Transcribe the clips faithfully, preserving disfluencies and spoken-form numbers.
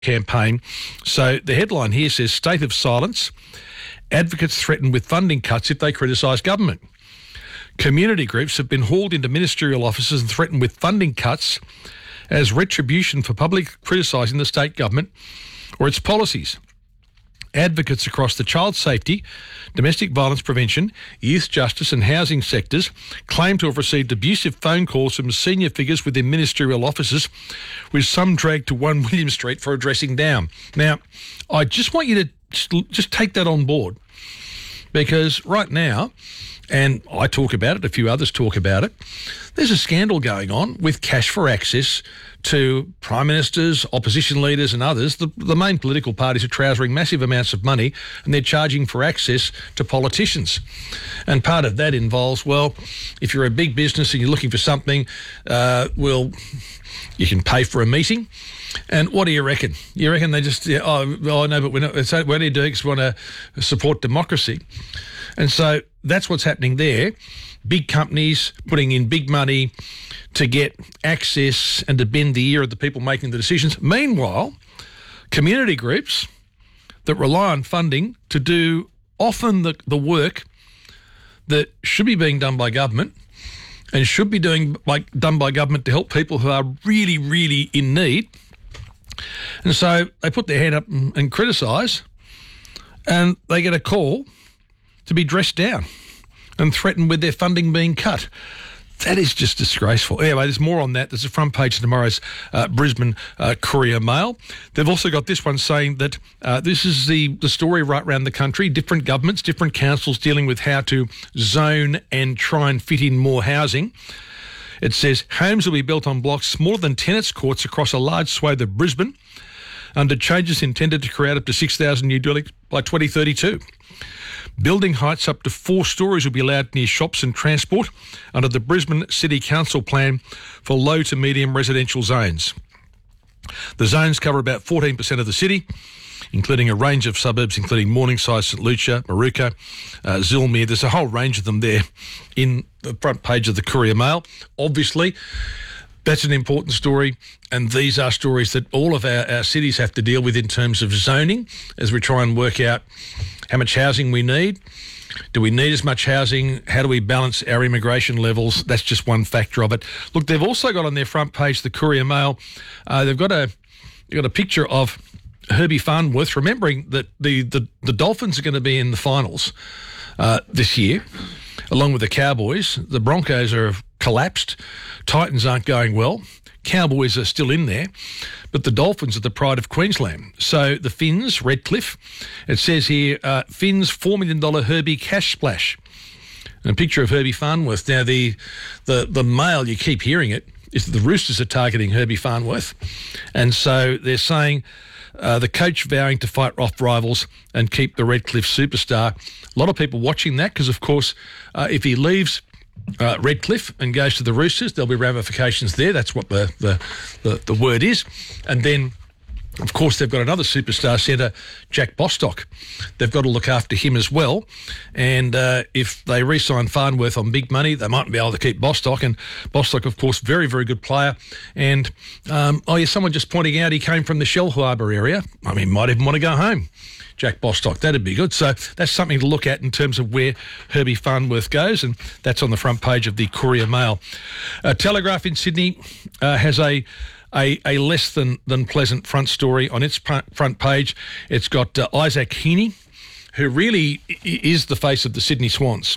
campaign. So the headline here says, State of Silence. Advocates threaten with funding cuts if they criticise government. Community groups have been hauled into ministerial offices and threatened with funding cuts as retribution for public criticising the state government or its policies. Advocates across the child safety, domestic violence prevention, youth justice and housing sectors claim to have received abusive phone calls from senior figures within ministerial offices, with some dragged to one William Street for a dressing down. Now, I just want you to just take that on board, because right now, and I talk about it, a few others talk about it, there's a scandal going on with cash for access to prime ministers, opposition leaders and others. The, the main political parties are trousering massive amounts of money and they're charging for access to politicians. And part of that involves, well, if you're a big business and you're looking for something, uh, well, you can pay for a meeting. And what do you reckon? You reckon they just, yeah, oh, oh, no, but we're not, it's, we're only doing because we want to support democracy. And so that's what's happening there. Big companies putting in big money to get access and to bend the ear of the people making the decisions. Meanwhile, community groups that rely on funding to do often the, the work that should be being done by government and should be doing like done by government to help people who are really, really in need. And so they put their hand up and, and criticise, and they get a call to be dressed down and threatened with their funding being cut. That is just disgraceful. Anyway, there's more on that. There's a front page of tomorrow's uh, Brisbane uh, Courier Mail. They've also got this one saying that uh, this is the, the story right around the country. Different governments, different councils dealing with how to zone and try and fit in more housing. It says homes will be built on blocks smaller than tennis courts across a large swathe of Brisbane under changes intended to create up to six thousand new dwellings by twenty thirty-two. Building heights up to four storeys will be allowed near shops and transport under the Brisbane City Council plan for low to medium residential zones. The zones cover about fourteen percent of the city, including a range of suburbs including Morningside, St Lucia, Maruka, uh, Zilmere. There's a whole range of them there in the front page of the Courier Mail. Obviously, that's an important story, and these are stories that all of our, our cities have to deal with in terms of zoning as we try and work out how much housing we need. Do we need as much housing? How do we balance our immigration levels? That's just one factor of it. Look, they've also got on their front page, the Courier Mail, uh, they've got a they've got a picture of Herbie Farnworth, remembering that the, the, the Dolphins are going to be in the finals uh, this year, along with the Cowboys. The Broncos are collapsed. Titans aren't going well. Cowboys are still in there, but the Dolphins are the pride of Queensland. So the Finns, Redcliffe, it says here, uh, Finns four million dollars Herbie cash splash. And a picture of Herbie Farnworth. Now, the, the, the Mail, you keep hearing it, is that the Roosters are targeting Herbie Farnworth. And so they're saying uh, the coach vowing to fight off rivals and keep the Redcliffe superstar. A lot of people watching that because, of course, uh, if he leaves Uh, Redcliffe and goes to the Roosters, there'll be ramifications there. That's what the, the, the, the word is. And then, of course, they've got another superstar centre, Jack Bostock. They've got to look after him as well. And uh, if they re-sign Farnworth on big money, they mightn't be able to keep Bostock. And Bostock, of course, very, very good player. And, um, oh, yeah, someone just pointing out he came from the Shell Harbour area. I mean, might even want to go home. Jack Bostock, that'd be good. So that's something to look at in terms of where Herbie Farnworth goes, and that's on the front page of the Courier Mail. Uh, Telegraph in Sydney uh, has a, a a less than, than pleasant front story on its front page. It's got uh, Isaac Heaney, who really is the face of the Sydney Swans.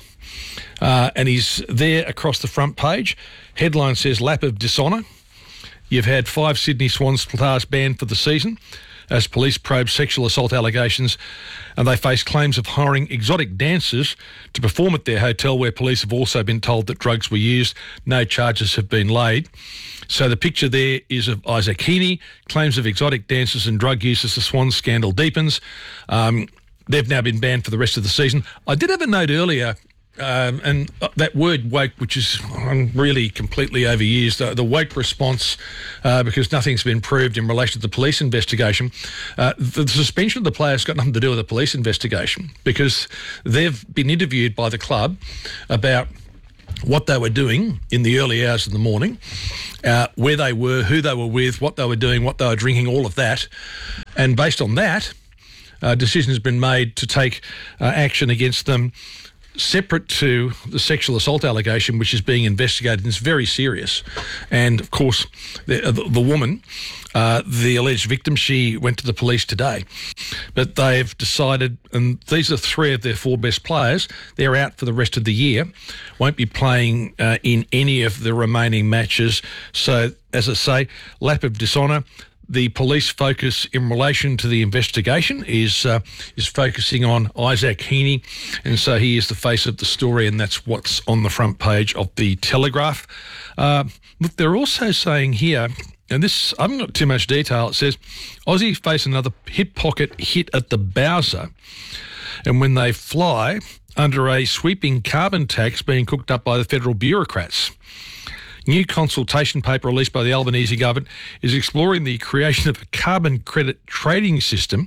Uh, and he's there across the front page. Headline says, lap of dishonour. You've had five Sydney Swans stars banned for the season as police probe sexual assault allegations, and they face claims of hiring exotic dancers to perform at their hotel, where police have also been told that drugs were used. No charges have been laid. So the picture there is of Isaac Heaney, claims of exotic dancers and drug use as the Swans scandal deepens. Um, they've now been banned for the rest of the season. I did have a note earlier, Um, and that word woke, which is um, really completely overused, uh, the woke response, uh, because nothing's been proved in relation to the police investigation. Uh, the, the suspension of the players got nothing to do with the police investigation, because they've been interviewed by the club about what they were doing in the early hours of the morning, uh, where they were, who they were with, what they were doing, what they were drinking, all of that. And based on that, uh, decision has been made to take uh, action against them separate to the sexual assault allegation, which is being investigated, and it's very serious. And, of course, the, the, the woman, uh, the alleged victim, she went to the police today. But they've decided, and these are three of their four best players, they're out for the rest of the year, won't be playing uh, in any of the remaining matches. So, as I say, lap of dishonour. The police focus in relation to the investigation is uh, is focusing on Isaac Heaney, and so he is the face of the story, and that's what's on the front page of the Telegraph. Uh, look, they're also saying here, and this, I haven't got too much detail, it says, Aussie face another hip pocket hit at the Bowser, and when they fly under a sweeping carbon tax being cooked up by the federal bureaucrats. New consultation paper released by the Albanese government is exploring the creation of a carbon credit trading system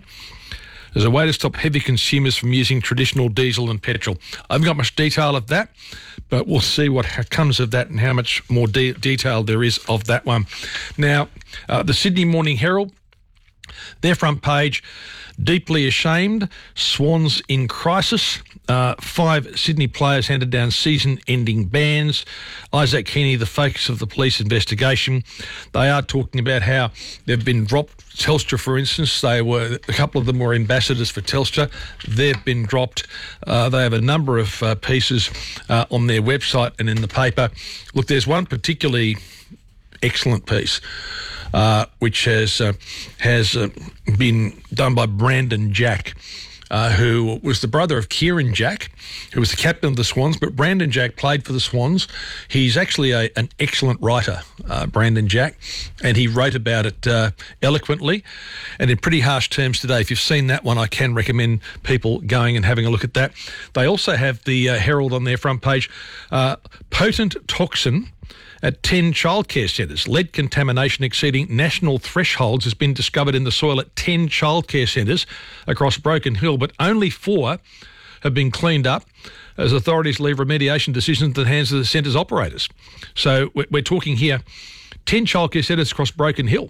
as a way to stop heavy consumers from using traditional diesel and petrol. I haven't got much detail of that, but we'll see what comes of that and how much more de- detail there is of that one. Now, uh, the Sydney Morning Herald, their front page, deeply ashamed, Swans in crisis. Uh, five Sydney players handed down season-ending bans. Isaac Heaney, the focus of the police investigation. They are talking about how they've been dropped. Telstra, for instance, they were a couple of them were ambassadors for Telstra. They've been dropped. Uh, they have a number of uh, pieces uh, on their website and in the paper. Look, there's one particularly excellent piece, uh, which has uh, has uh, been done by Brandon Jack, uh, who was the brother of Kieran Jack, who was the captain of the Swans, but Brandon Jack played for the Swans. He's actually a, an excellent writer, uh, Brandon Jack, and he wrote about it uh, eloquently and in pretty harsh terms today. If you've seen that one, I can recommend people going and having a look at that. They also have the uh, Herald on their front page, uh, potent toxin at ten childcare centres. Lead contamination exceeding national thresholds has been discovered in the soil at ten childcare centres across Broken Hill, but only four have been cleaned up as authorities leave remediation decisions in the hands of the centre's operators. So we're talking here ten childcare centres across Broken Hill.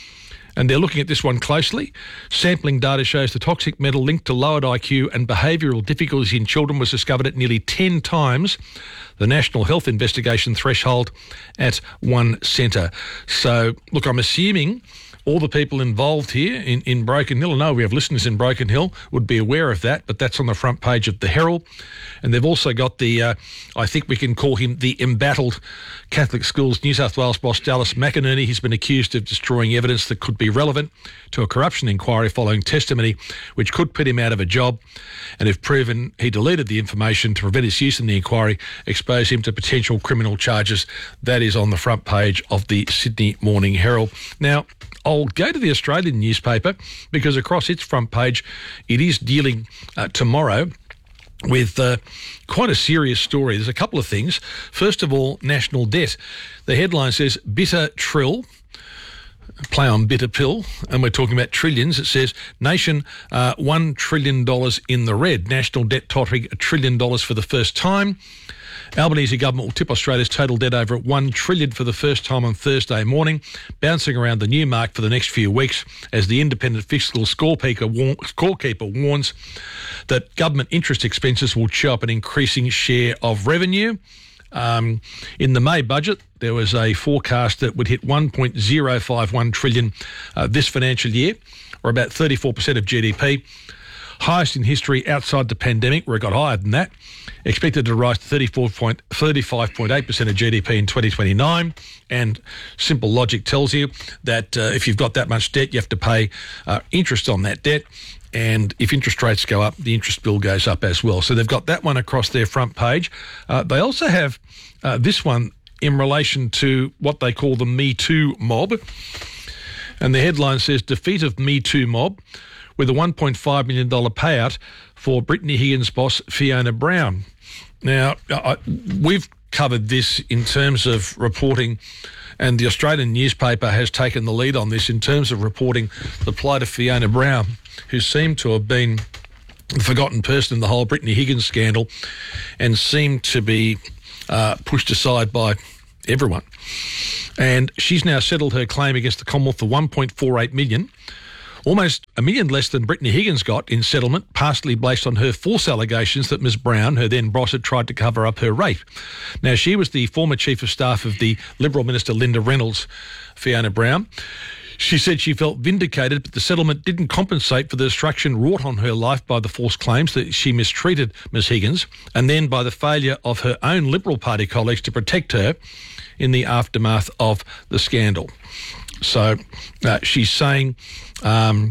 And they're looking at this one closely. Sampling data shows the toxic metal linked to lowered I Q and behavioural difficulties in children was discovered at nearly ten times the National Health Investigation threshold at one centre. So, look, I'm assuming all the people involved here in, in Broken Hill, I know we have listeners in Broken Hill, would be aware of that, but that's on the front page of the Herald. And they've also got the, uh, I think we can call him the embattled Catholic Schools New South Wales boss, Dallas McInerney. He's been accused of destroying evidence that could be relevant to a corruption inquiry following testimony which could put him out of a job. And if proven, he deleted the information to prevent its use in the inquiry, expose him to potential criminal charges. That is on the front page of the Sydney Morning Herald. Now, I'll go to the Australian newspaper because across its front page, it is dealing uh, tomorrow with uh, quite a serious story. There's a couple of things. First of all, national debt. The headline says, bitter trill, play on bitter pill, and we're talking about trillions. It says, nation uh, one trillion dollars in the red. National debt tottering a trillion dollars for the first time. Albanese government will tip Australia's total debt over at one trillion dollars for the first time on Thursday morning, bouncing around the new mark for the next few weeks as the independent fiscal scorekeeper, war- scorekeeper warns that government interest expenses will chew up an increasing share of revenue. Um, in the May budget, there was a forecast that would hit one point zero five one trillion dollars uh, this financial year, or about thirty-four percent of G D P. Highest in history outside the pandemic, where it got higher than that. Expected to rise to thirty-four point, thirty-five point eight percent of G D P in twenty twenty-nine. And simple logic tells you that uh, if you've got that much debt, you have to pay uh, interest on that debt. And if interest rates go up, the interest bill goes up as well. So they've got that one across their front page. Uh, they also have uh, this one in relation to what they call the Me Too mob. And the headline says, defeat of Me Too mob, with a one point five million dollars payout for Brittany Higgins' boss, Fiona Brown. Now, I, we've covered this in terms of reporting, and the Australian newspaper has taken the lead on this in terms of reporting the plight of Fiona Brown, who seemed to have been the forgotten person in the whole Brittany Higgins scandal and seemed to be uh, pushed aside by everyone. And she's now settled her claim against the Commonwealth for one point four eight million dollars, almost a million less than Brittany Higgins got in settlement, partially based on her false allegations that Miz Brown, her then boss, had tried to cover up her rape. Now, she was the former Chief of Staff of the Liberal Minister Linda Reynolds, Fiona Brown. She said she felt vindicated, but the settlement didn't compensate for the destruction wrought on her life by the false claims that she mistreated Miz Higgins, and then by the failure of her own Liberal Party colleagues to protect her in the aftermath of the scandal. So uh, she's saying um,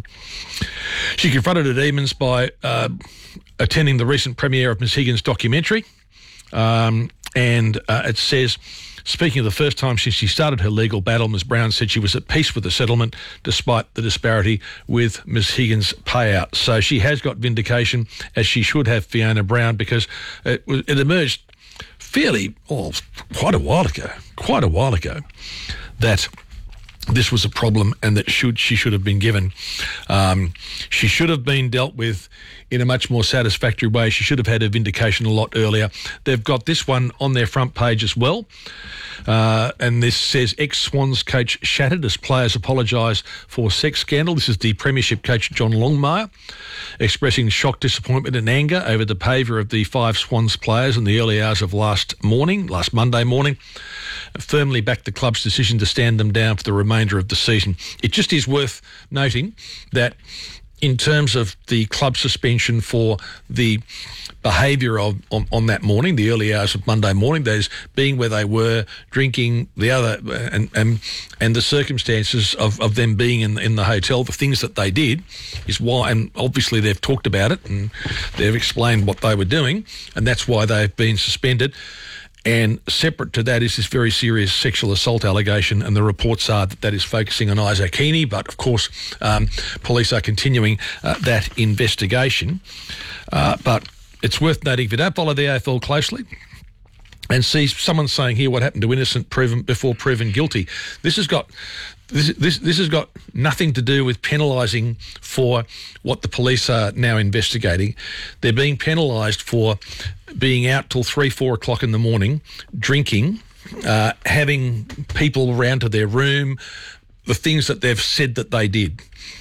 she confronted her demons by uh, attending the recent premiere of Miz Higgins' documentary. Um, and uh, it says, speaking of the first time since she started her legal battle, Miz Brown said she was at peace with the settlement despite the disparity with Miz Higgins' payout. So she has got vindication, as she should have, Fiona Brown, because it, it emerged fairly, oh, quite a while ago, quite a while ago, that this was a problem and that should she should have been given. Um, she should have been dealt with in a much more satisfactory way. She should have had a vindication a lot earlier. They've got this one on their front page as well. Uh, and this says, ex-Swans coach shattered as players apologise for sex scandal. This is the Premiership coach John Longmire expressing shock, disappointment and anger over the behaviour of the five Swans players in the early hours of last morning, last Monday morning. Firmly backed the club's decision to stand them down for the remainder of the season. It just is worth noting that in terms of the club suspension for the behaviour of on, on that morning, the early hours of Monday morning, those being where they were, drinking, the other, and and, and the circumstances of, of them being in, in the hotel, the things that they did, is why, and obviously they've talked about it and they've explained what they were doing, and that's why they've been suspended. And separate to that is this very serious sexual assault allegation, and the reports are that that is focusing on Isaac Heaney, but of course um, police are continuing uh, that investigation. Uh, but it's worth noting, if you don't follow the A F L closely and see someone saying here what happened to innocent proven before proven guilty, this has got this this this has got nothing to do with penalising for what the police are now investigating. They're being penalised for being out till three, four o'clock in the morning, drinking, uh, having people around to their room, the things that they've said that they did.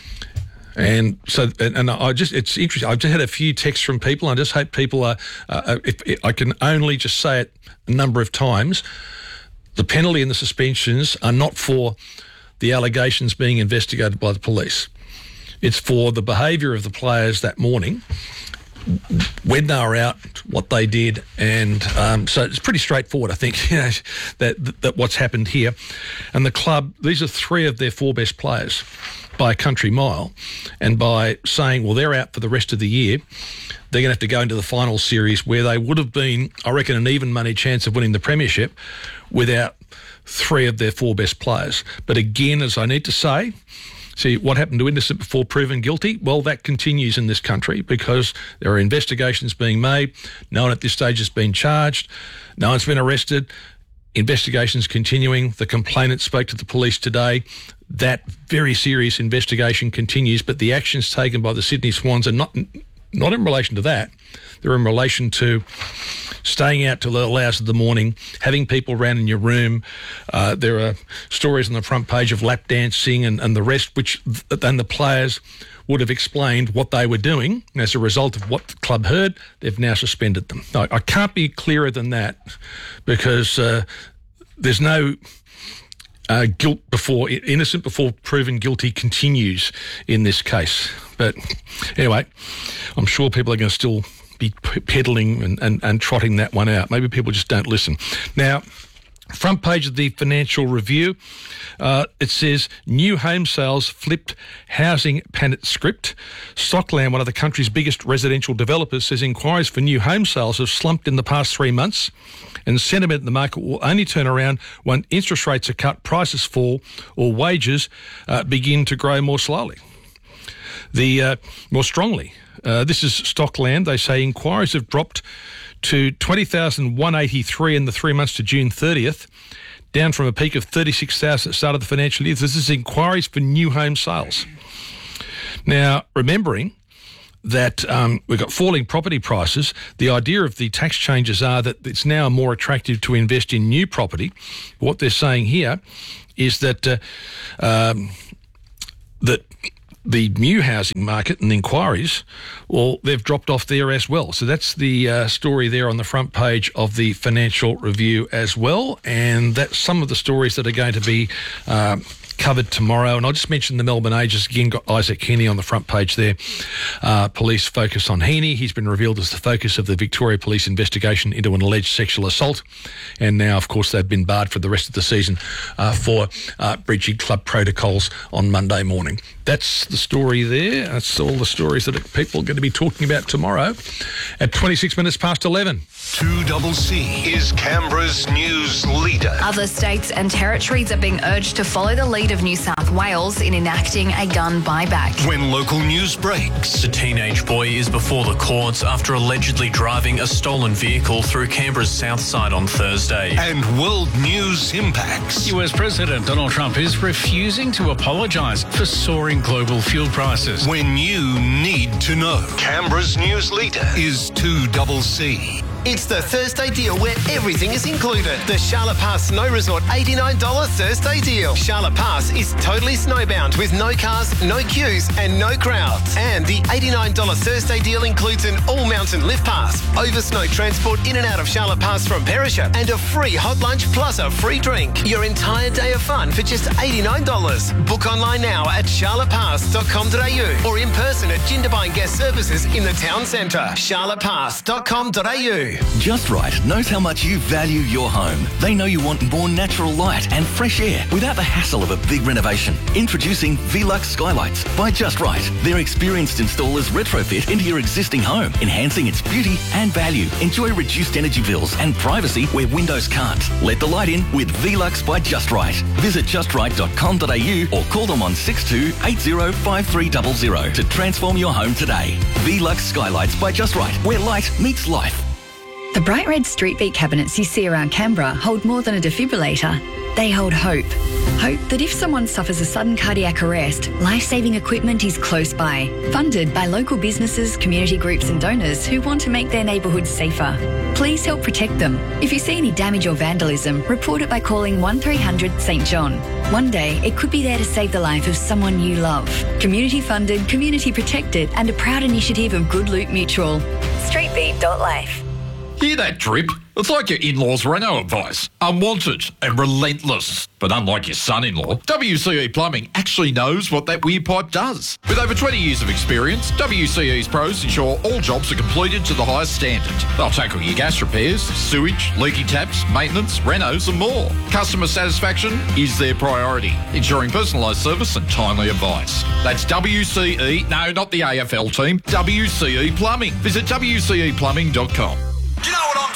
And so, and, and I just, it's interesting. I've just had a few texts from people. I just hope people are, uh, if, if I can only just say it a number of times, the penalty and the suspensions are not for the allegations being investigated by the police. It's for the behaviour of the players that morning, when they were out, what they did, and um, so it's pretty straightforward, I think, you know, that, that what's happened here. And the club, these are three of their four best players by a country mile, and by saying, well, they're out for the rest of the year, they're going to have to go into the final series where they would have been, I reckon, an even money chance of winning the premiership without three of their four best players. But again, as I need to say, see, what happened to innocent before proven guilty? Well, that continues in this country because there are investigations being made. No one at this stage has been charged. No one's been arrested. Investigations continuing. The complainant spoke to the police today. That very serious investigation continues, but the actions taken by the Sydney Swans are not not in relation to that. They're in relation to staying out till the early hours of the morning, having people around in your room. Uh, there are stories on the front page of lap dancing and, and the rest, which then the players would have explained what they were doing. As a result of what the club heard, they've now suspended them. No, I can't be clearer than that, because uh, there's no uh, guilt before, innocent before proven guilty continues in this case. But anyway, I'm sure people are going to still be peddling and, and, and trotting that one out. Maybe people just don't listen. Now, front page of the Financial Review, uh, it says, new home sales flipped housing panic script. Stockland, one of the country's biggest residential developers, says inquiries for new home sales have slumped in the past three months, and sentiment in the market will only turn around when interest rates are cut, prices fall, or wages uh, begin to grow more slowly. The uh, more strongly. Uh, this is Stockland. They say inquiries have dropped to twenty thousand one hundred eighty-three in the three months to June thirtieth, down from a peak of thirty-six thousand at the start of the financial year. This is inquiries for new home sales. Now, remembering that um, we've got falling property prices. The idea of the tax changes are that it's now more attractive to invest in new property. What they're saying here is that uh, um, that the new housing market and inquiries, well, they've dropped off there as well. So that's the uh, story there on the front page of the Financial Review as well. And that's some of the stories that are going to be uh, covered tomorrow. And I'll just mention the Melbourne Age has again got Isaac Heaney on the front page there. Uh, police focus on Heaney. He's been revealed as the focus of the Victoria Police investigation into an alleged sexual assault. And now, of course, they've been barred for the rest of the season uh, for uh, breaching club protocols on Monday morning. That's the story there. That's all the stories that people are going to be talking about tomorrow at twenty-six minutes past eleven. two double C is Canberra's news leader. Other states and territories are being urged to follow the lead of New South Wales in enacting a gun buyback. When local news breaks, A teenage boy is before the courts after allegedly driving a stolen vehicle through Canberra's south side on Thursday. and world news impacts. U S President Donald Trump is refusing to apologise for soaring global fuel prices. When you need to know, Canberra's news leader is two double C. It's the Thursday deal where everything is included. The Charlotte Pass Snow Resort eighty-nine dollars Thursday deal. Charlotte Pass is totally snowbound with no cars, no queues and no crowds. And the eighty-nine dollars Thursday deal includes an all-mountain lift pass, over snow transport in and out of Charlotte Pass from Perisher, and a free hot lunch plus a free drink. Your entire day of fun for just eighty-nine dollars. Book online now at charlotte pass dot com dot a u or in person at Jindabyne Guest Services in the town centre. charlotte pass dot com dot a u. Just Right knows how much you value your home. They know you want more natural light and fresh air without the hassle of a big renovation. Introducing Velux Skylights by Just Right. Their experienced installers retrofit into your existing home, enhancing its beauty and value. Enjoy reduced energy bills and privacy where windows can't. Let the light in with Velux by Just Right. Visit just right dot com dot a u or call them on six two eight zero five three zero zero to transform your home today. Velux Skylights by Just Right, where light meets life. The bright red street beat cabinets you see around Canberra hold more than a defibrillator. They hold hope. Hope that if someone suffers a sudden cardiac arrest, life-saving equipment is close by. Funded by local businesses, community groups and donors who want to make their neighbourhoods safer. Please help protect them. If you see any damage or vandalism, report it by calling one three hundred St John. One day, it could be there to save the life of someone you love. Community funded, community protected and a proud initiative of Good Loot Mutual. streetbeat dot life. Hear that drip? It's like your in-laws' Renault advice. Unwanted and relentless. But unlike your son-in-law, W C E Plumbing actually knows what that weird pipe does. With over twenty years of experience, W C E's pros ensure all jobs are completed to the highest standard. They'll tackle your gas repairs, sewage, leaky taps, maintenance, renos and more. Customer satisfaction is their priority, ensuring personalised service and timely advice. That's W C E, no, not the A F L team, W C E Plumbing. Visit w c e plumbing dot com.